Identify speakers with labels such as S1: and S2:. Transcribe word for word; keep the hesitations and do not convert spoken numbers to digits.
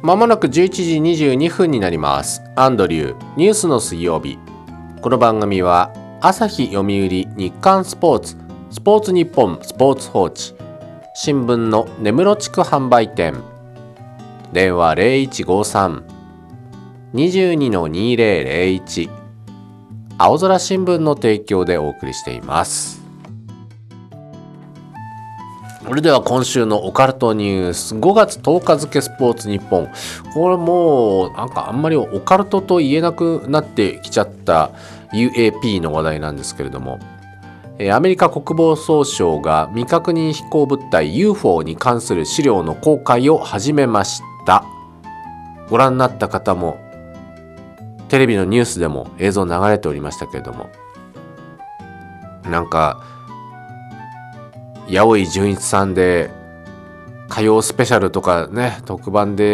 S1: まもなくじゅういちじにじゅうにふんになります。アンドリューニュースの水曜日。この番組は朝日、読売、日刊スポーツ、スポーツニッポン、スポーツ報知、新聞の根室地区販売店、電話 ゼロいちごさん にじゅうに にぜろぜろいち、青空新聞の提供でお送りしています。それでは今週のオカルトニュース、ごがつとおか付スポーツニッポン。これもうなんかあんまりオカルトと言えなくなってきちゃった ユーエーピー の話題なんですけれども、アメリカ国防総省が未確認飛行物体 ユーフォー に関する資料の公開を始めました。ご覧になった方もテレビのニュースでも映像流れておりましたけれども、なんか八尾井純一さんで火曜スペシャルとかね、特番で